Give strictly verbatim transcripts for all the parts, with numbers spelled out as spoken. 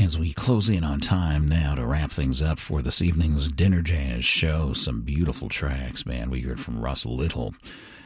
As we close in on time now to wrap things up for this evening's Dinner Jazz show, some beautiful tracks, man. We heard from Russ Little.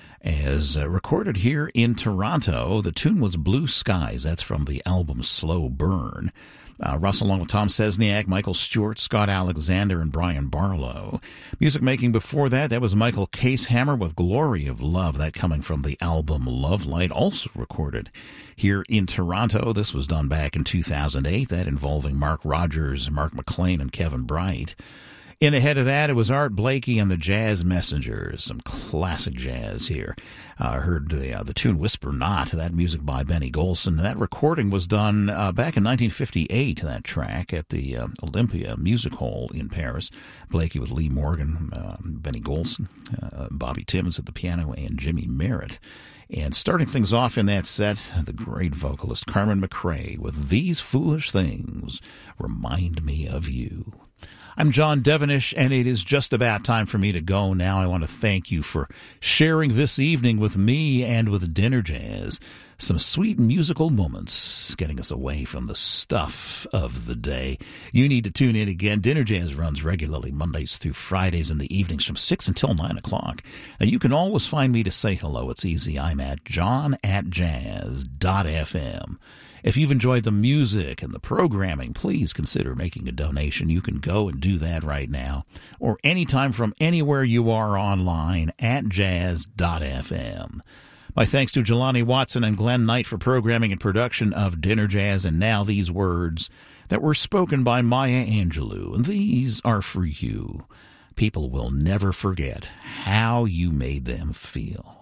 As uh, recorded here in Toronto, the tune was Blue Skies. That's from the album Slow Burn. Uh, Russ, along with Tom Sesniak, Michael Stewart, Scott Alexander, and Brian Barlow. Music making before that, that was Michael Casehammer with Glory of Love, that coming from the album Love Light, also recorded here in Toronto. This was done back in two thousand eight, that involving Mark Rogers, Mark McLean, and Kevin Bright. In ahead of that, it was Art Blakey and the Jazz Messengers, some classic jazz here. I uh, heard the, uh, the tune Whisper Not, that music by Benny Golson. That recording was done uh, back in nineteen fifty-eight, that track, at the uh, Olympia Music Hall in Paris. Blakey with Lee Morgan, uh, Benny Golson, uh, Bobby Timmons at the piano, and Jimmy Merritt. And starting things off in that set, the great vocalist Carmen McRae with These Foolish Things Remind Me of You. I'm John Devenish, and it is just about time for me to go now. I want to thank you for sharing this evening with me and with Dinner Jazz. Some sweet musical moments getting us away from the stuff of the day. You need to tune in again. Dinner Jazz runs regularly Mondays through Fridays in the evenings from six until nine o'clock. Now, you can always find me to say hello. It's easy. I'm at john at jazz dot f m. If you've enjoyed the music and the programming, please consider making a donation. You can go and do that right now, or anytime from anywhere you are online at jazz dot f m. My thanks to Jelani Watson and Glenn Knight for programming and production of Dinner Jazz. And now these words that were spoken by Maya Angelou, and these are for you. People will never forget how you made them feel.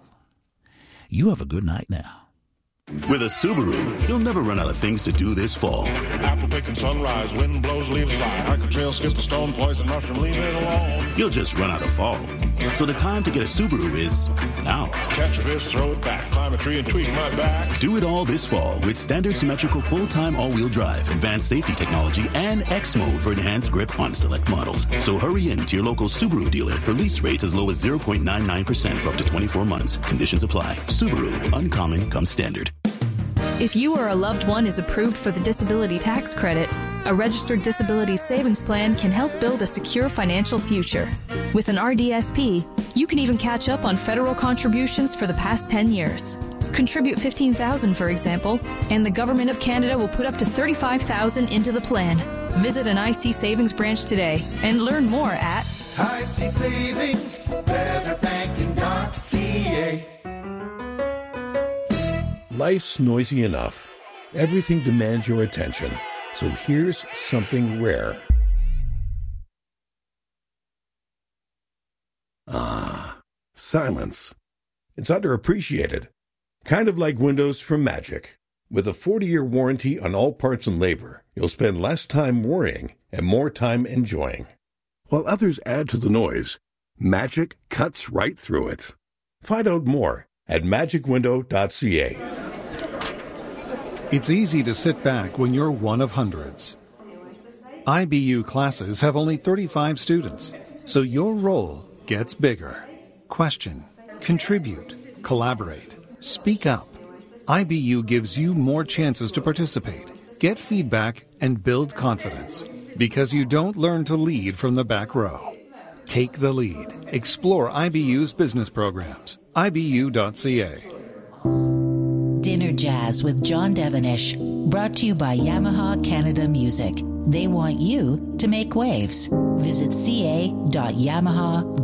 You have a good night now. With a Subaru, you'll never run out of things to do this fall. Apple picking sunrise, wind blows, leaves fly. Hike a trail, skip a stone, poison mushroom, leave it alone. You'll just run out of fall. So the time to get a Subaru is now. Catch a fish, throw it back, climb a tree and tweak my back. Do it all this fall with standard symmetrical full-time all-wheel drive, advanced safety technology, and X mode for enhanced grip on select models. So hurry in to your local Subaru dealer for lease rates as low as zero point nine nine percent for up to twenty-four months. Conditions apply. Subaru, uncommon comes standard. If you or a loved one is approved for the disability tax credit, a registered disability savings plan can help build a secure financial future. With an R D S P, you can even catch up on federal contributions for the past ten years. Contribute fifteen thousand dollars, for example, and the Government of Canada will put up to thirty-five thousand dollars into the plan. Visit an I C Savings branch today and learn more at I C Savings, better banking dot c a. Life's noisy enough. Everything demands your attention. So here's something rare. Ah, silence. It's underappreciated. Kind of like Windows from Magic. With a forty-year warranty on all parts and labor, you'll spend less time worrying and more time enjoying. While others add to the noise, Magic cuts right through it. Find out more at magic window dot c a. It's easy to sit back when you're one of hundreds. I B U classes have only thirty-five students, so your role gets bigger. Question, contribute, collaborate, speak up. I B U gives you more chances to participate, get feedback, and build confidence, because you don't learn to lead from the back row. Take the lead. Explore I B U's business programs. I B U dot c a. Dinner Jazz with John Devenish, brought to you by Yamaha Canada Music. They want you to make waves. Visit c a dot yamaha